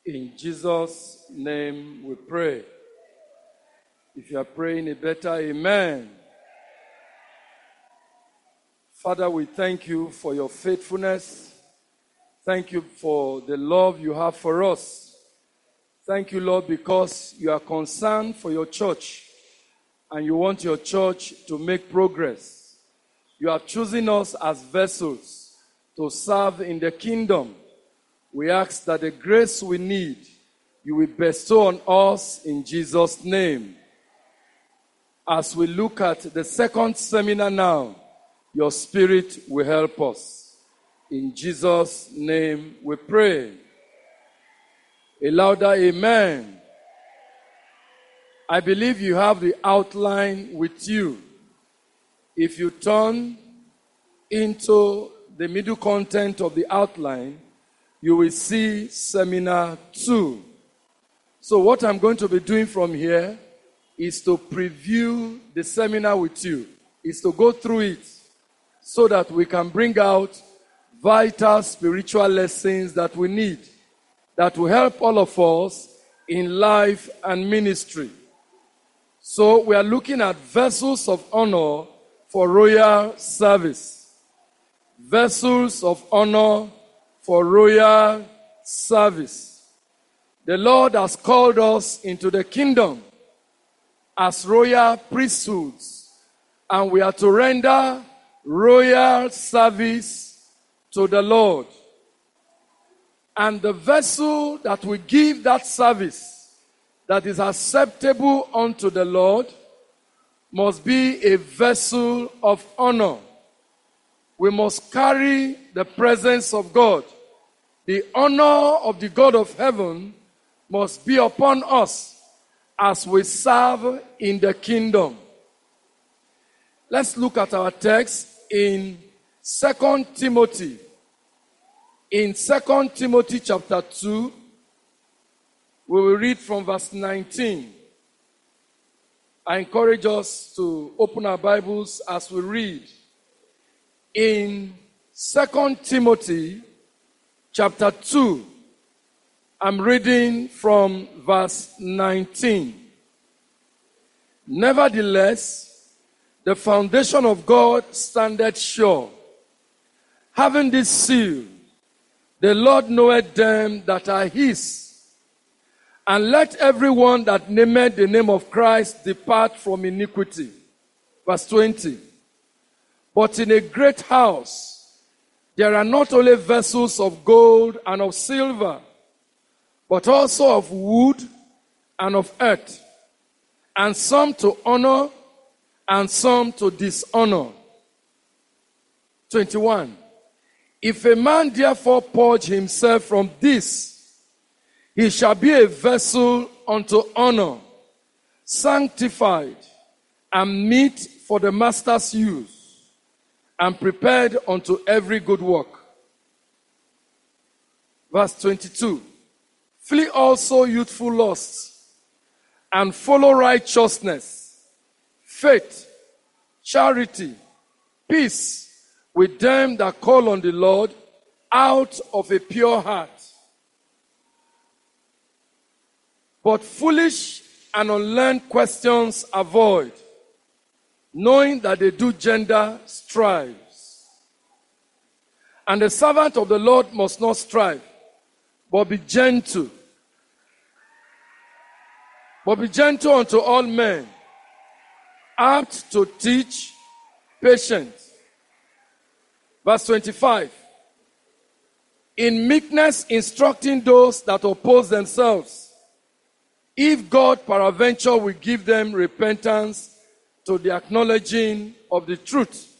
In Jesus' name we pray. If you are praying a better amen. Father, we thank you for your faithfulness. Thank you for the love you have for us. Thank you, Lord, because you are concerned for your church and you want your church to make progress. You have chosen us as vessels to serve in the kingdom. We ask that the grace we need, you will bestow on us in Jesus' name. As we look at the second seminar now, your Spirit will help us. In Jesus' name we pray. A louder amen. I believe you have the outline with you. If you turn into the middle content of the outline, you will see Seminar 2. So what I'm going to be doing from here is to preview the seminar with you, is to go through it so that we can bring out vital spiritual lessons that we need, that will help all of us in life and ministry. So we are looking at vessels of honor for royal service. Vessels of honor for royal service. The Lord has called us into the kingdom as royal priesthoods, and we are to render royal service to the Lord. And the vessel that will give that service that is acceptable unto the Lord must be a vessel of honor. We must carry the presence of God. The honor of the God of heaven must be upon us as we serve in the kingdom. Let's look at our text in 2 Timothy. In 2 Timothy chapter 2, we will read from verse 19. I encourage us to open our Bibles as we read. In 2 Timothy chapter 2, I'm reading from verse 19. Nevertheless, the foundation of God standeth sure, having this seal, the Lord knoweth them that are his. And let everyone that nameth the name of Christ depart from iniquity. Verse 20. But in a great house there are not only vessels of gold and of silver, but also of wood and of earth, and some to honor and some to dishonor. 21. If a man therefore purge himself from this, he shall be a vessel unto honor, sanctified, and meet for the master's use, and prepared unto every good work. Verse 22. Flee also youthful lusts, and follow righteousness, faith, charity, peace, with them that call on the Lord out of a pure heart. But foolish and unlearned questions avoid, knowing that they do gender strives. And the servant of the Lord must not strive, but be gentle. But be gentle unto all men, apt to teach, patient. Verse 25. In meekness instructing those that oppose themselves, if God peradventure will give them repentance to the acknowledging of the truth,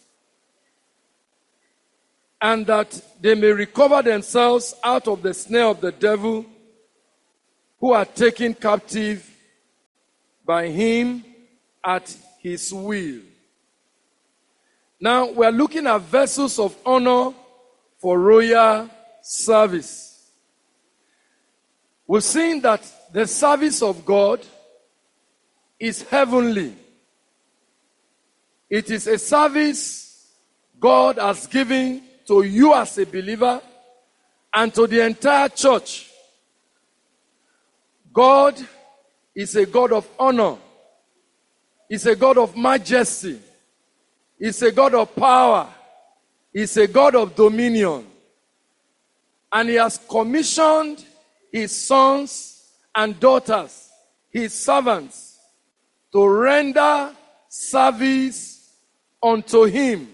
and that they may recover themselves out of the snare of the devil, who are taken captive by him at his will. Now, we are looking at vessels of honor for royal service. We've seen that the service of God is heavenly. It is a service God has given to you as a believer and to the entire church. God is a God of honor. He's a God of majesty. He's a God of power. He's a God of dominion. And he has commissioned his sons and daughters, his servants, to render service unto him.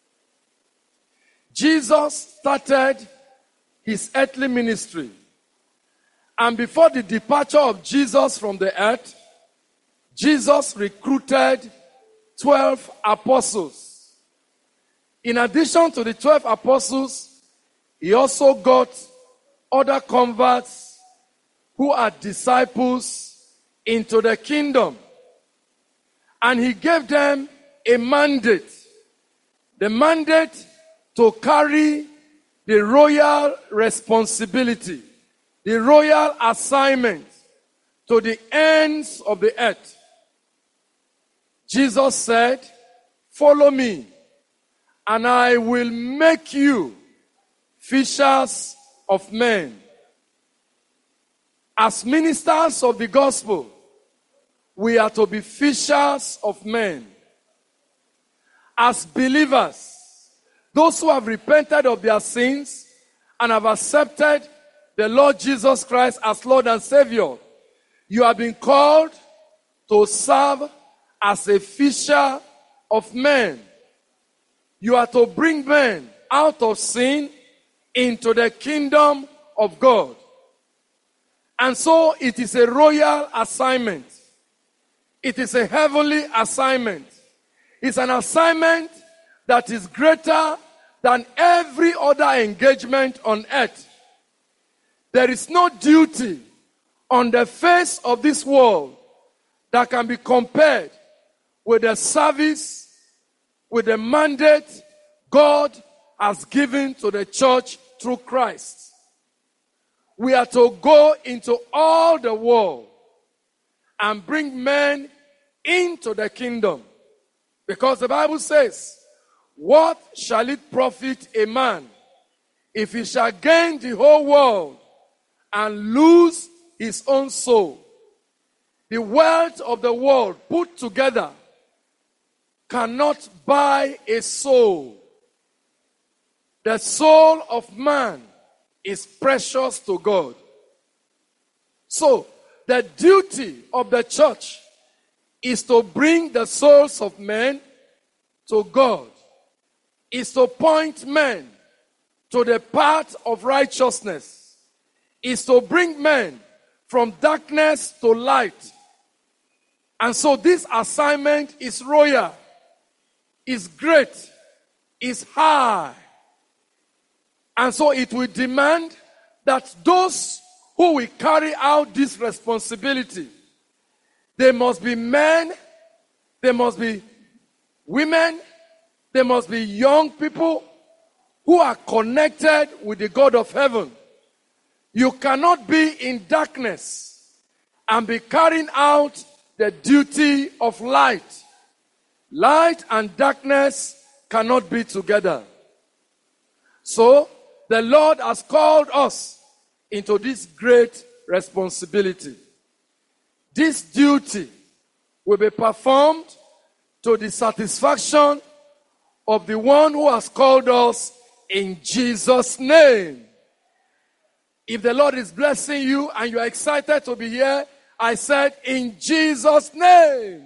Jesus started his earthly ministry. And before the departure of Jesus from the earth, Jesus recruited 12 apostles. In addition to the 12 apostles, he also got other converts who are disciples into the kingdom. And he gave them a mandate. The mandate to carry the royal responsibility, the royal assignment to the ends of the earth. Jesus said, "Follow me, and I will make you fishers of men." As ministers of the gospel, we are to be fishers of men. As believers, those who have repented of their sins and have accepted the Lord Jesus Christ as Lord and Savior, you have been called to serve as a fisher of men. You are to bring men out of sin into the kingdom of God. And so it is a royal assignment. It is a heavenly assignment. It's an assignment that is greater than every other engagement on earth. There is no duty on the face of this world that can be compared with the service, with the mandate God has given to the church through Christ. We are to go into all the world and bring men into the kingdom. Because the Bible says, "What shall it profit a man if he shall gain the whole world and lose his own soul?" The wealth of the world put together cannot buy a soul. The soul of man is precious to God. So, the duty of the church is to bring the souls of men to God, is to point men to the path of righteousness, is to bring men from darkness to light. And so this assignment is royal, is great, is high. And so it will demand that those who will carry out this responsibility, they must be men, they must be women, they must be young people who are connected with the God of heaven. You cannot be in darkness and be carrying out the duty of light. Light and darkness cannot be together. So, the Lord has called us into this great responsibility. This duty will be performed to the satisfaction of the one who has called us in Jesus' name. If the Lord is blessing you and you are excited to be here, I said in Jesus' name.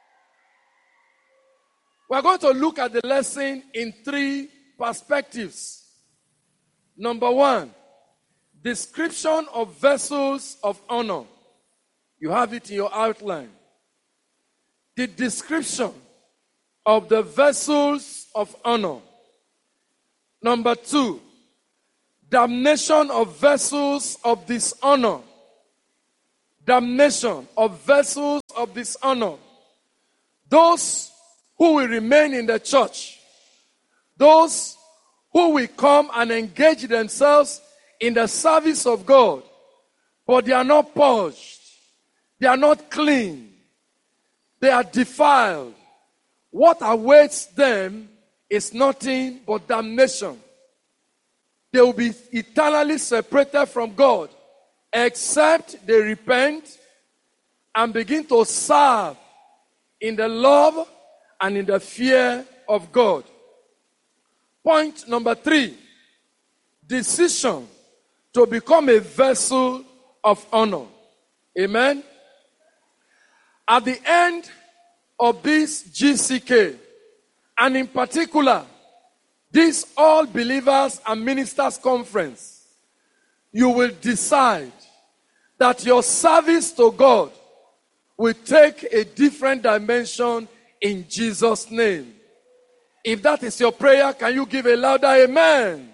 We are going to look at the lesson in 3 perspectives. Number 1, description of vessels of honor. You have it in your outline. The description of the vessels of honor. Number 2, damnation of vessels of dishonor. Damnation of vessels of dishonor. Those who will remain in the church. Those who will come and engage themselves in the service of God, but they are not purged. They are not clean. They are defiled. What awaits them is nothing but damnation. They will be eternally separated from God except they repent and begin to serve in the love and in the fear of God. Point number 3, decision to become a vessel of honor. Amen. At the end of this GCK, and in particular, this All Believers and Ministers Conference, you will decide that your service to God will take a different dimension in Jesus' name. If that is your prayer, can you give a louder amen?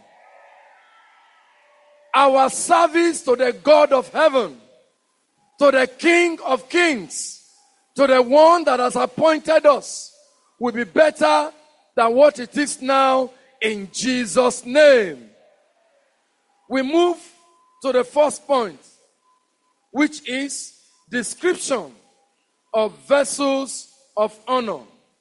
Our service to the God of heaven, to the King of kings, to the one that has appointed us, will be better than what it is now in Jesus' name. We move to the first point, which is description of vessels of honor.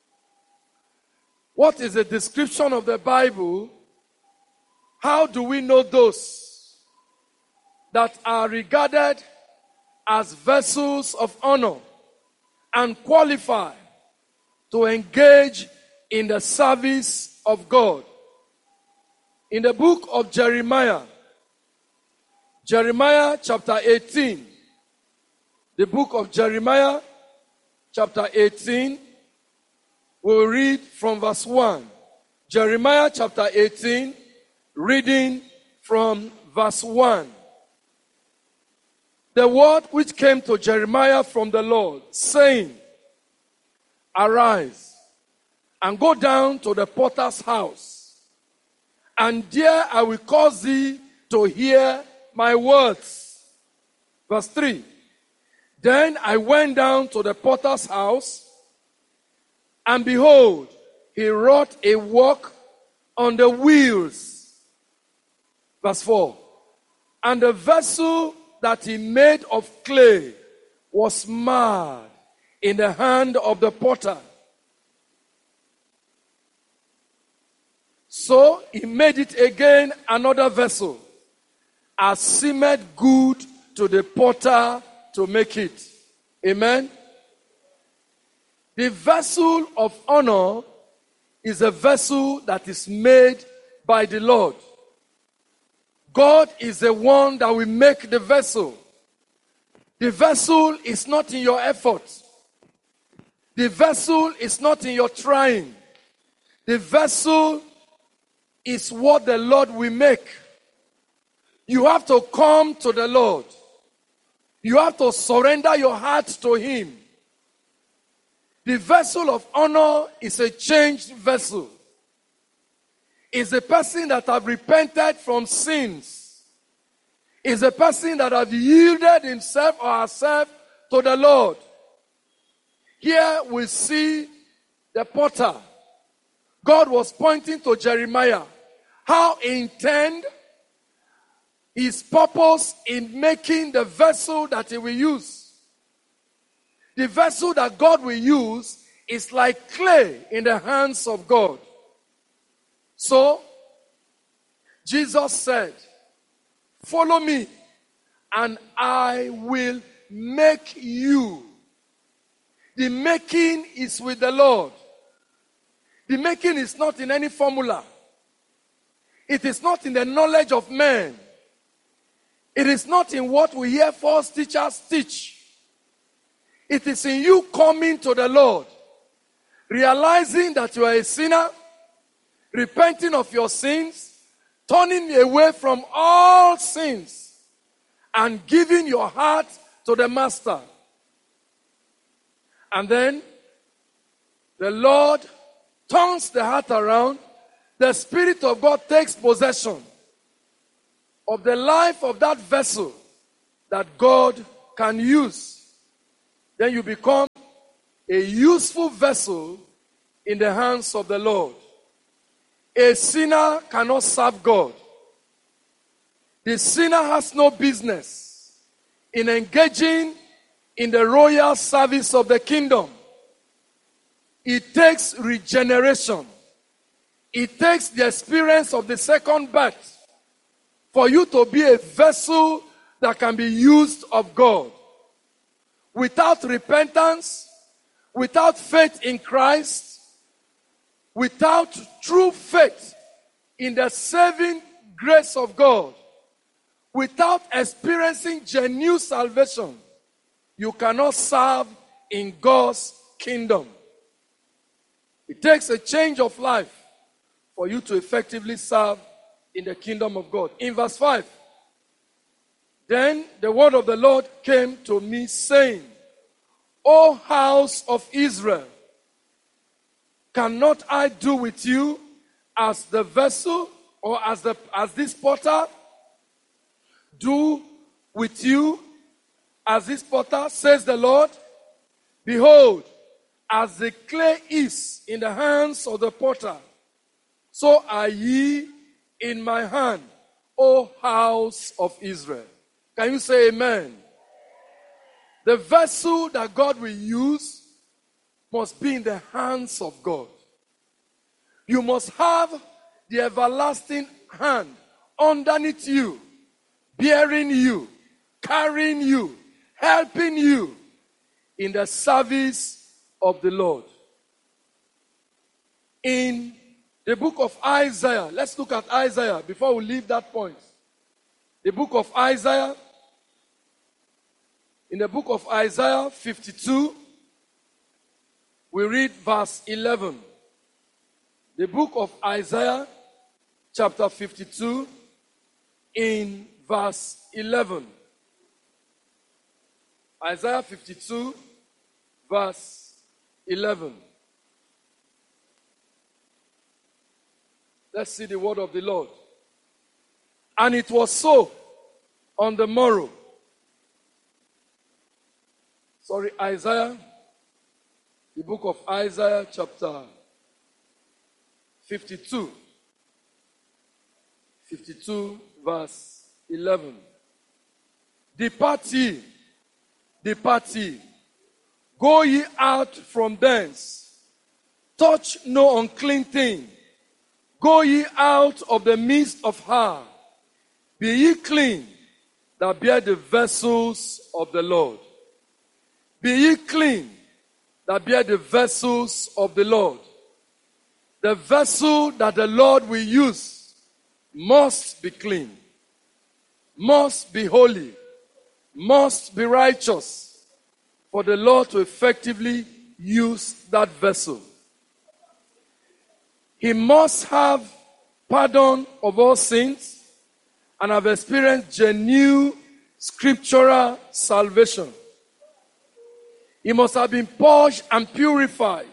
What is the description of the Bible? How do we know those that are regarded as vessels of honor and qualify to engage in the service of God? In the book of Jeremiah chapter 18, the book of Jeremiah chapter 18, we'll read from verse 1. Jeremiah chapter 18, reading from verse 1. The word which came to Jeremiah from the Lord, saying, Arise, and go down to the potter's house, and there I will cause thee to hear my words. Verse 3. Then I went down to the potter's house, and behold, he wrought a work on the wheels. Verse 4. And the vessel that he made of clay was marred in the hand of the potter. So he made it again another vessel, as seemed good to the potter to make it. Amen. The vessel of honor is a vessel that is made by the Lord. God is the one that will make the vessel. The vessel is not in your effort. The vessel is not in your trying. The vessel is what the Lord will make. You have to come to the Lord. You have to surrender your heart to Him. The vessel of honor is a changed vessel. It's a person that have repented from sins. It's a person that have yielded himself or herself to the Lord. Here we see the potter. God was pointing to Jeremiah how he intend his purpose in making the vessel that he will use. The vessel that God will use is like clay in the hands of God. So, Jesus said, follow me and I will make you. The making is with the Lord. The making is not in any formula. It is not in the knowledge of men. It is not in what we hear false teachers teach. It is in you coming to the Lord, realizing that you are a sinner, repenting of your sins, turning away from all sins, and giving your heart to the Master. And then the Lord turns the heart around. The Spirit of God takes possession of the life of that vessel that God can use. Then you become a useful vessel in the hands of the Lord. A sinner cannot serve God. The sinner has no business in engaging in the royal service of the kingdom. It takes regeneration. It takes the experience of the second birth for you to be a vessel that can be used of God. Without repentance, without faith in Christ, without true faith in the saving grace of God, without experiencing genuine salvation, you cannot serve in God's kingdom. It takes a change of life for you to effectively serve in the kingdom of God. In verse 5, then the word of the Lord came to me, saying, O house of Israel, cannot I do with you as the vessel, or as this potter do with you as this potter, says the Lord? Behold, as the clay is in the hands of the potter, so are ye in my hand, O house of Israel. Can you say amen? The vessel that God will use must be in the hands of God. You must have the everlasting hand underneath you, bearing you, carrying you, helping you in the service of the Lord. In the book of Isaiah, let's look at Isaiah before we leave that point. The book of Isaiah, in the book of Isaiah 52, we read verse 11. The book of Isaiah, chapter 52, in verse 11. Isaiah 52, verse 11. Let's see the word of the Lord. And it was so on the morrow. Isaiah, the book of Isaiah, chapter 52. 52, verse 11. Depart ye, go ye out from thence, touch no unclean thing, go ye out of the midst of her, be ye clean, that bear the vessels of the Lord. Be ye clean, that bear the vessels of the Lord. The vessel that the Lord will use must be clean, must be holy, must be righteous, for the Lord to effectively use that vessel. He must have pardon of all sins and have experienced genuine scriptural salvation. He must have been purged and purified,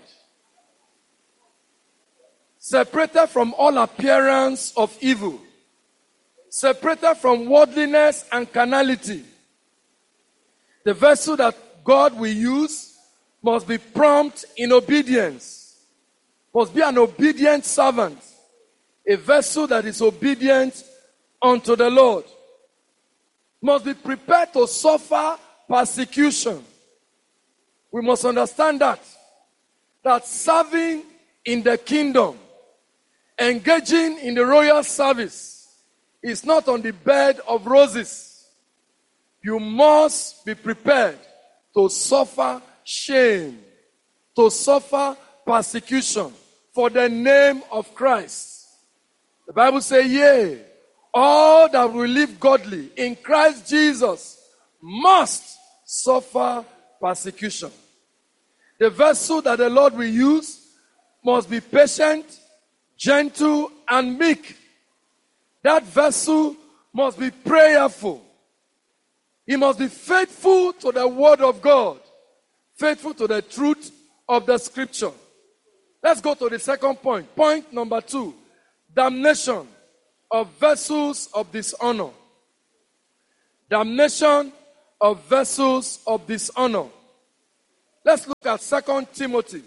separated from all appearance of evil, separated from worldliness and carnality. The vessel that God will use must be prompt in obedience, must be an obedient servant, a vessel that is obedient unto the Lord, must be prepared to suffer persecution. We must understand that serving in the kingdom, engaging in the royal service, is not on the bed of roses. You must be prepared to suffer shame, to suffer persecution for the name of Christ. The Bible says, yea, all that will live godly in Christ Jesus must suffer persecution. The vessel that the Lord will use must be patient, gentle, and meek. That vessel must be prayerful. He must be faithful to the word of God, faithful to the truth of the scripture. Let's go to the second point. Point number 2, damnation of vessels of dishonor. Damnation of vessels of dishonor. Let's look at 2 Timothy.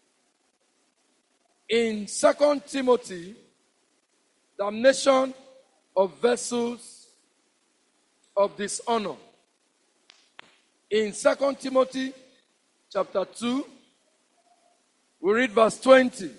In 2 Timothy, damnation of vessels of dishonor. In 2 Timothy chapter 2, we read verse 20.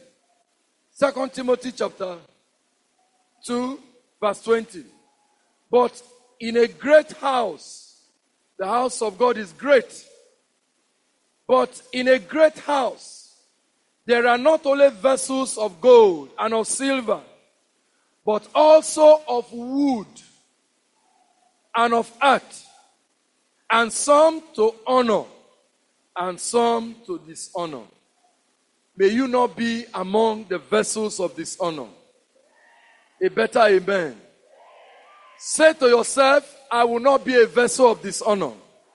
2 Timothy chapter 2, verse 20. But in a great house, the house of God is great. But in a great house, there are not only vessels of gold and of silver, but also of wood and of earth, and some to honor and some to dishonor. May you not be among the vessels of dishonor. A better amen. Say to yourself, I will not be a vessel of dishonor.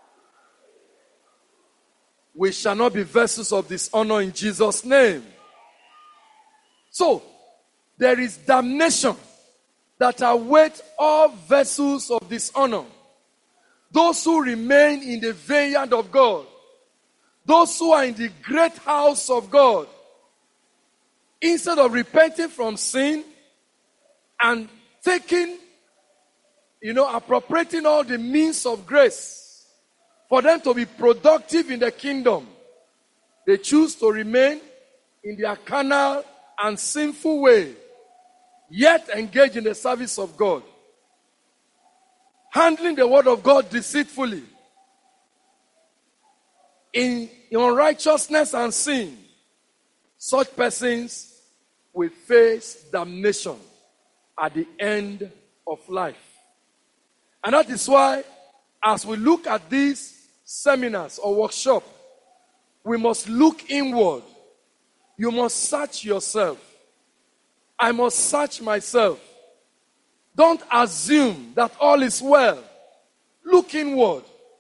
We shall not be vessels of dishonor in Jesus' name. So, there is damnation that await all vessels of dishonor. Those who remain in the vineyard of God. Those who are in the great house of God. Instead of repenting from sin and taking, appropriating all the means of grace for them to be productive in the kingdom, they choose to remain in their carnal and sinful way, yet engage in the service of God, handling the word of God deceitfully, in unrighteousness and sin. Such persons will face damnation at the end of life. And that is why, as we look at these seminars or workshop, we must look inward. You must search yourself. I must search myself. Don't assume that all is well. Look inward.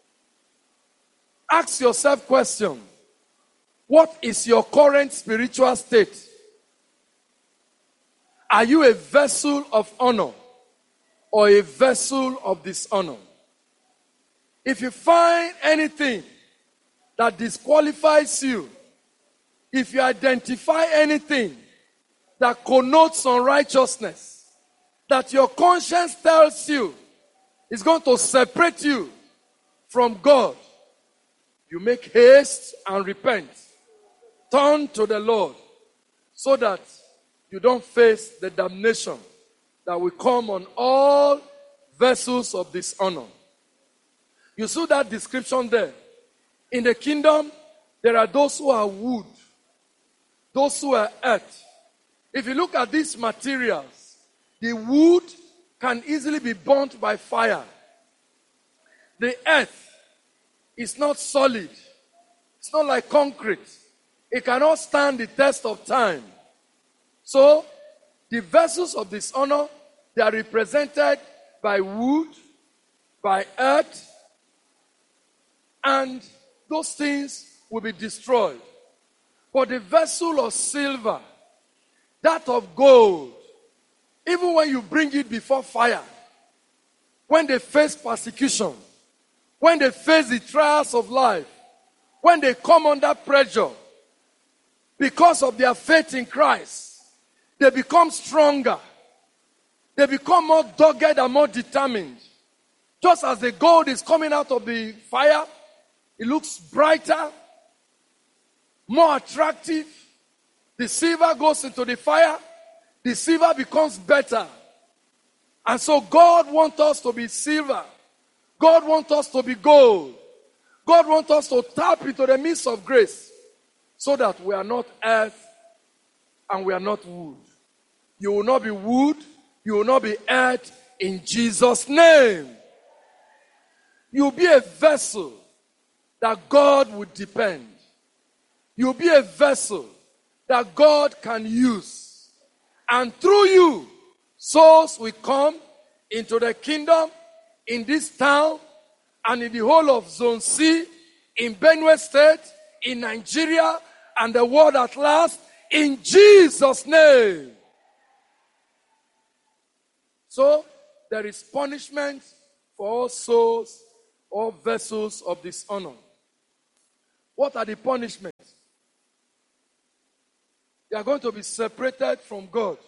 Ask yourself question. What is your current spiritual state? Are you a vessel of honor or a vessel of dishonor? If you find anything that disqualifies you, if you identify anything that connotes unrighteousness, that your conscience tells you is going to separate you from God, you make haste and repent. Turn to the Lord so that you don't face the damnation that will come on all vessels of dishonor. You see that description there. In the kingdom, there are those who are wood, those who are earth. If you look at these materials, the wood can easily be burnt by fire. The earth is not solid. It's not like concrete. It cannot stand the test of time. So, the vessels of dishonor, they are represented by wood, by earth, and those things will be destroyed. But the vessel of silver, that of gold, even when you bring it before fire, when they face persecution, when they face the trials of life, when they come under pressure, because of their faith in Christ, they become stronger. They become more dogged and more determined. Just as the gold is coming out of the fire, it looks brighter, more attractive. The silver goes into the fire, the silver becomes better. And so God wants us to be silver. God wants us to be gold. God wants us to tap into the midst of grace so that we are not earth and we are not wood. You will not be wood, you will not be earth in Jesus' name. You will be a vessel that God would depend. You will be a vessel that God can use. And through you, souls will come into the kingdom in this town and in the whole of Zone C, in Benue State, in Nigeria, and the world at large, in Jesus' name. So, there is punishment for all souls, all vessels of dishonor. What are the punishments? They are going to be separated from God.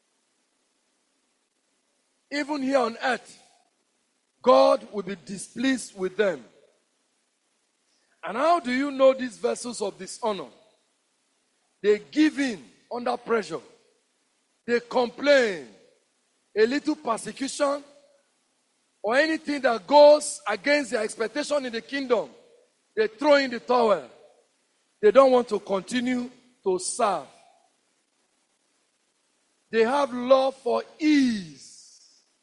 Even here on earth, God will be displeased with them. And how do you know these vessels of dishonor? They give in under pressure. They complain. A little persecution or anything that goes against their expectation in the kingdom, they throw in the towel. They don't want to continue to serve. They have love for ease.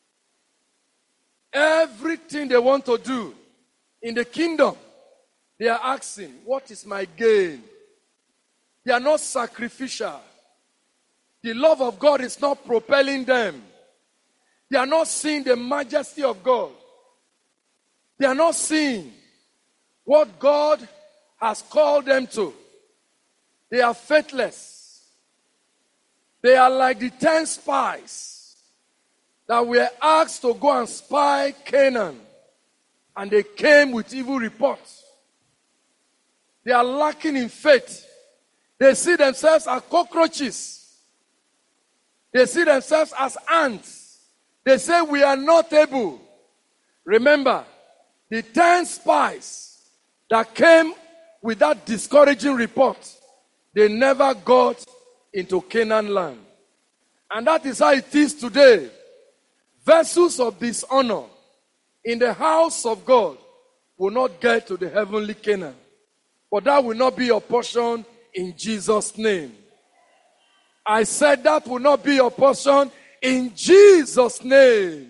Everything they want to do in the kingdom, they are asking, what is my gain? They are not sacrificial. The love of God is not propelling them. They are not seeing the majesty of God. They are not seeing what God has called them to. They are faithless. They are like the 10 spies that were asked to go and spy Canaan, and they came with evil reports. They are lacking in faith. They see themselves as cockroaches. They see themselves as ants. They say, we are not able. Remember, the 10 spies that came with that discouraging report, they never got into Canaan land. And that is how it is today. Vessels of dishonor in the house of God will not get to the heavenly Canaan. But that will not be your portion in Jesus' name. I said that will not be your portion in Jesus' name.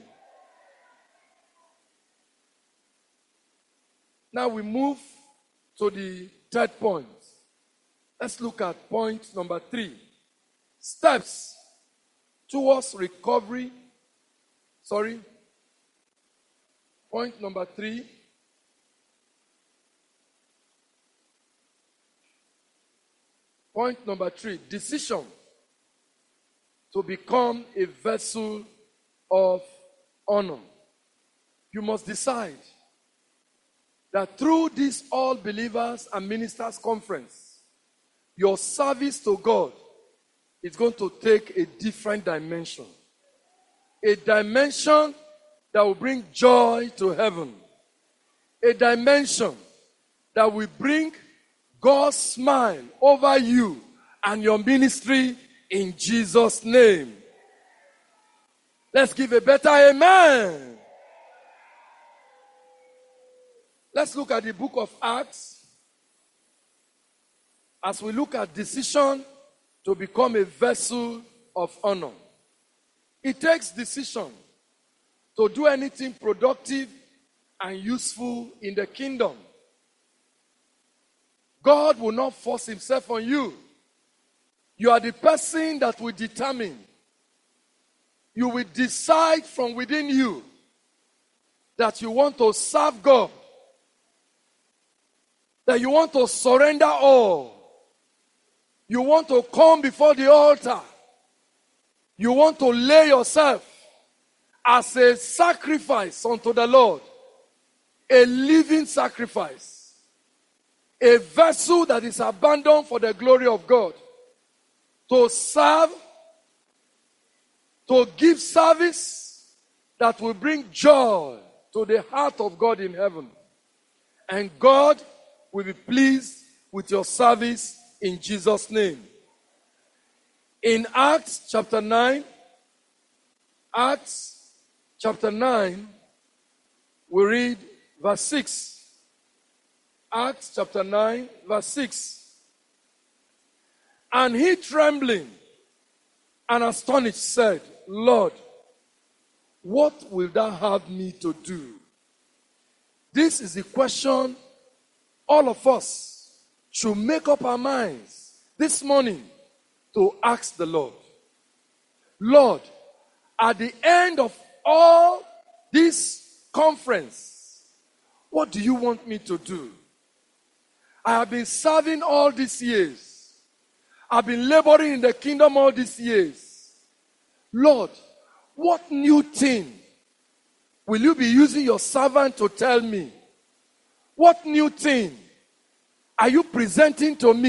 Now we move to the third point. Let's look at point number 3. Steps towards recovery. Point number 3. Point number 3. Decision to become a vessel of honor. You must decide that through this All Believers and Ministers Conference, your service to God is going to take a different dimension. A dimension that will bring joy to heaven. A dimension that will bring God's smile over you and your ministry in Jesus' name. Let's give a better amen. Let's look at the book of Acts. As we look at decision to become a vessel of honor. It takes decision to do anything productive and useful in the kingdom. God will not force himself on you. You are the person that will determine. You will decide from within you that you want to serve God. That you want to surrender all. You want to come before the altar. You want to lay yourself as a sacrifice unto the Lord. A living sacrifice. A vessel that is abandoned for the glory of God. To serve, to give service that will bring joy to the heart of God in heaven. And God will be pleased with your service in Jesus' name. In Acts chapter 9, we read verse 6. Acts chapter 9, verse 6. And he, trembling and astonished, said, Lord, what will thou have me to do? This is the question all of us should make up our minds this morning to ask the Lord. Lord, at the end of all this conference, what do you want me to do? I have been serving all these years. I've been laboring in the kingdom all these years. Lord, what new thing will you be using your servant to tell me? What new thing are you presenting to me